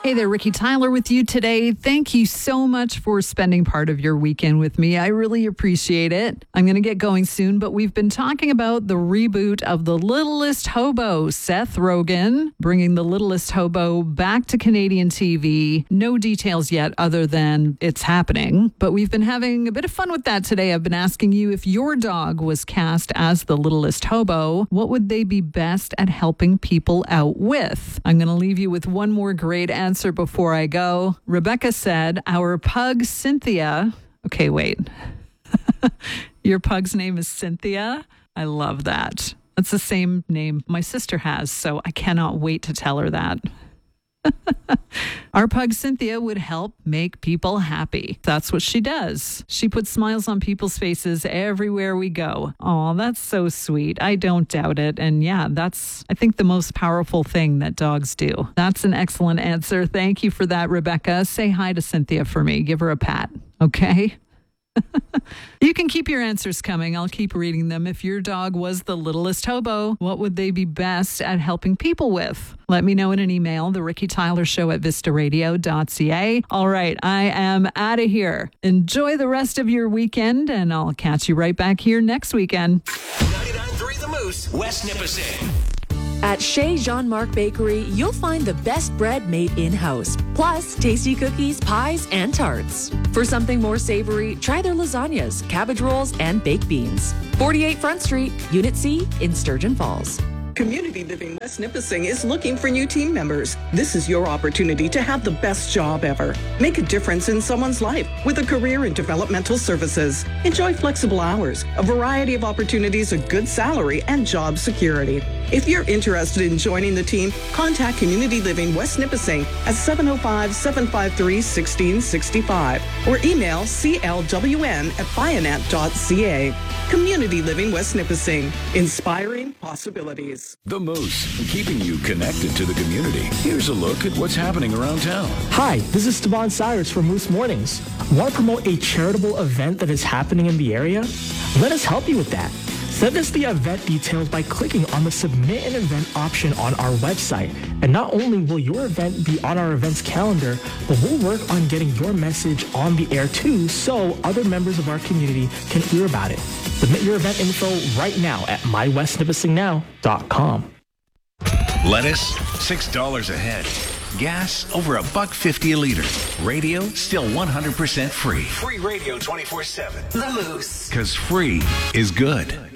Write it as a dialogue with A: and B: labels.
A: Hey there, Ricky Tyler with you today. Thank you so much for spending part of your weekend with me. I really appreciate it. I'm going to get going soon, but we've been talking about the reboot of The Littlest Hobo. Seth Rogen bringing The Littlest Hobo back to Canadian TV. No details yet other than it's happening, but we've been having a bit of fun with that today. I've been asking you, if your dog was cast as The Littlest Hobo, what would they be best at helping people out with? I'm going to leave you with one more great answer before I go. Rebecca said, our pug Cynthia. Okay, wait. Your pug's name is Cynthia? I love that. That's the same name my sister has, so I cannot wait to tell her that. Our pug Cynthia would help make people happy. That's what she does. She puts smiles on people's faces everywhere we go. Oh, that's so sweet. I don't doubt it. And yeah, that's, I think, the most powerful thing that dogs do. That's an excellent answer. Thank you for that, Rebecca. Say hi to Cynthia for me. Give her a pat. Okay? You can keep your answers coming. I'll keep reading them. If your dog was the littlest hobo, what would they be best at helping people with? Let me know in an email, the Ricky Tyler Show at vistaradio.ca. All right, I am out of here. Enjoy the rest of your weekend, and I'll catch you right back here next weekend.
B: 99.3 The Moose, West Nipissing.
C: At Chez Jean-Marc Bakery, you'll find the best bread made in-house, plus tasty cookies, pies, and tarts. For something more savory, try their lasagnas, cabbage rolls, and baked beans. 48 Front Street, Unit C in Sturgeon Falls.
D: Community Living West Nipissing is looking for new team members. This is your opportunity to have the best job ever. Make a difference in someone's life with a career in developmental services. Enjoy flexible hours, a variety of opportunities, a good salary, and job security. If you're interested in joining the team, contact Community Living West Nipissing at 705-753-1665 or email clwn@bionet.ca. Community Living West Nipissing, inspiring possibilities.
B: The Moose, keeping you connected to the community. Here's a look at what's happening around town.
E: Hi, this is Stevan Cyrus from Moose Mornings. Want to promote a charitable event that is happening in the area? Let us help you with that. Send us the event details by clicking on the Submit an Event option on our website. And not only will your event be on our events calendar, but we'll work on getting your message on the air too, so other members of our community can hear about it. Submit your event info right now at mywestnipissingnow.com.
B: Lettuce, $6 a head. Gas, over $1.50 a liter. Radio, still 100% free. Free radio 24/7. The Moose. Because free is good.